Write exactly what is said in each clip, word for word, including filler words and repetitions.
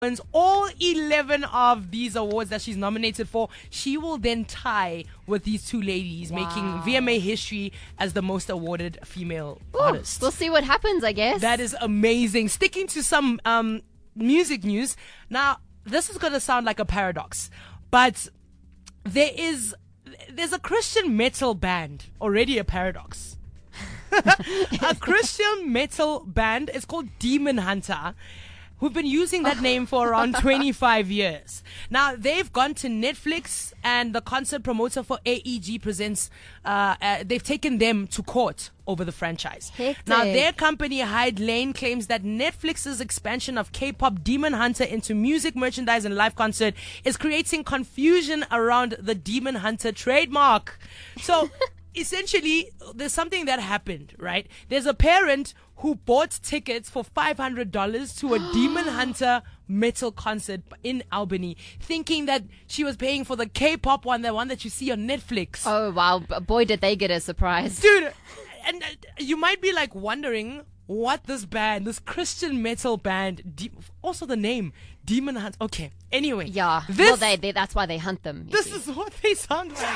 wins all eleven of these awards that she's nominated for, she will then tie with these two ladies, Wow. making V M A history as the most awarded female Ooh, artist. we'll see what happens, I guess. That is amazing. Sticking to some um, music news. Now, this is going to sound like a paradox, but there is there's a Christian metal band, already a paradox. A Christian metal band is called Demon Hunter, who've been using that name for around twenty-five years. Now, they've gone to Netflix, and the concert promoter for A E G presents, uh, uh, they've taken them to court over the franchise. Hectic. Now, their company, Hyde Lane, claims that Netflix's expansion of K-pop Demon Hunter into music, merchandise, and live concert is creating confusion around the Demon Hunter trademark. So, essentially, there's something that happened, right? There's a parent who bought tickets for five hundred dollars to a Demon Hunter metal concert in Albany, thinking that she was paying for the K-pop one, the one that you see on Netflix. Oh, wow. B- Boy, did they get a surprise. Dude, and uh, you might be like wondering what this band, this Christian metal band, de- also the name, Demon Hunter. Okay, anyway. Yeah. This, well, they, they, that's why they hunt them. you this see. is what they sound like.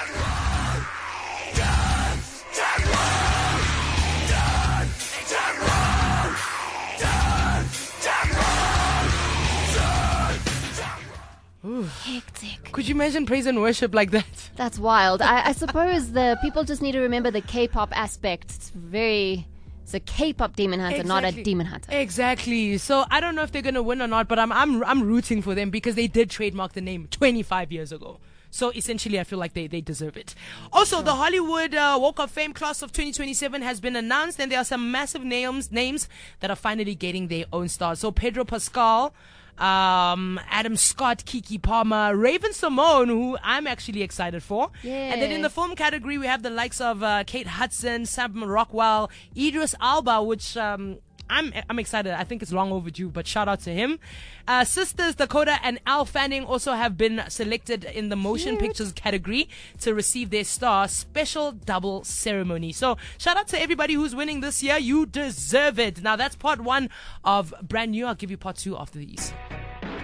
Hectic. Could you imagine praise and worship like that? That's wild. I, I suppose the people just need to remember the K-pop aspect. It's very... It's a K-pop Demon Hunter, not a Exactly. Demon Hunter. Exactly. So I don't know if they're gonna win or not, but I'm I'm I'm rooting for them because they did trademark the name twenty-five years ago. So essentially, I feel like they, they deserve it. Also, the Hollywood uh, Walk of Fame class of twenty twenty-seven has been announced, and there are some massive names names that are finally getting their own stars. So Pedro Pascal, um, Adam Scott, Kiki Palmer, Raven Simone, who I'm actually excited for. And then in the Yes. film category, we have the likes of uh, Kate Hudson, Sam Rockwell, Idris Alba, which um, I'm I'm excited. I think it's long overdue, but shout out to him. Uh, Sisters Dakota and Al Fanning also have been selected in the motion pictures category to receive their star special double ceremony. So shout out to everybody who's winning this year. You deserve it. Now that's part one of brand new. I'll give you part two after these.